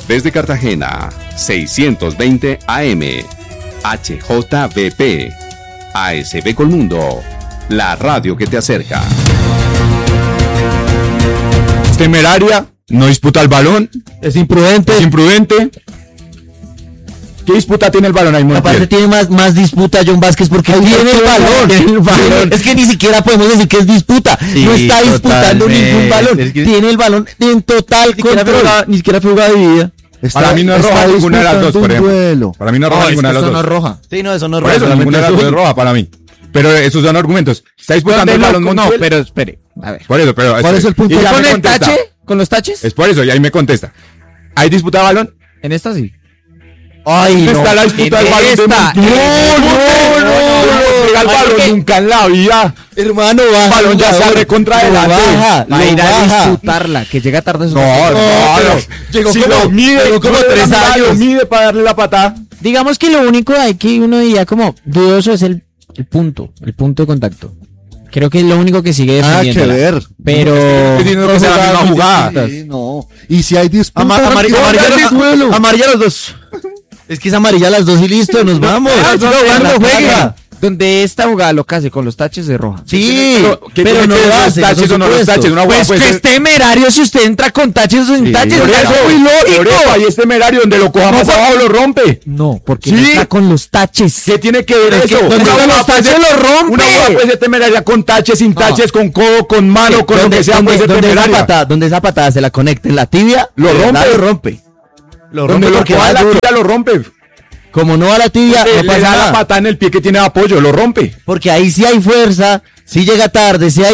Desde Cartagena, 620 AM. HJBP. ASB Colmundo. La radio que te acerca. Es temeraria, no disputa el balón. Es imprudente. ¿Qué disputa tiene el balón ahí, Montiel? Aparte tiene más disputa John Vázquez porque tiene el balón. Es que ni siquiera podemos decir que es disputa. Sí, no está disputando totalmente. ningún balón. Es que- Tiene el balón en total control. Ni siquiera fue jugada dividida. Para mí no es roja ninguna de las dos, por ejemplo. Duelo. Para mí no es roja ninguna de las eso no dos. es roja. Sí, no, eso no es Por roja, eso ninguna de las dos es azul. roja para mí. Pero esos son argumentos. Está disputando el balón No, Montiel. pero espere. A ver. Por eso, pero ¿Cuál es el punto? Y ya ¿Con me el contesta. tache? ¿Con los taches? Es por eso, y ahí me contesta. ¿Hay disputa de balón? En esta sí. Ay, ¿Dónde no. está la disputa del en balón? esta, No, pega el Ay, balón ¿qué? nunca en la vida. Hermano, baja. El balón ya jugador. sale contra Lo adelante. baja, Va a ir lo a baja. disputarla, que llega tarde. No, pero llegó si como- lo mide, llegó como 3 años. Lo mide para darle la patada. Digamos que lo único ahí que uno diría como dudoso es el punto de contacto. Creo que es lo único que sigue Nada que defendiéndola. ver. Pero Estoy diciendo que sea la misma jugada. Sí, no. Y si hay disputa, Amarilla los dos. Es que es amarilla las dos y listo, nos vamos. donde esta jugada lo que hace con los taches de roja. Sí, ¿Qué pero tiene no que ver lo los hace. taches o no los taches? Una jugada Pues puede que ser- es temerario si usted entra con taches o sin taches. Por o sea, eso, es muy lógico. por eso, ahí es temerario, donde lo coja más abajo lo rompe. No, porque Sí. no está con los taches. ¿Qué tiene que ver eso? donde Una están jugada los puede taches ser- lo rompe. Una jugada puede ser temeraria con taches, sin taches, con codo, con mano, con lo que sea, puede ser temeraria. Donde esa patada se la conecta en la tibia, Lo de verdad rompe. Lo rompe. Lo Donde rompe lo porque coja va la duro. tibia lo rompe. Como no va a la tibia, no Le pasa da la nada. patada en el pie que tiene apoyo, lo rompe. Porque ahí sí hay fuerza, sí llega tarde, sí hay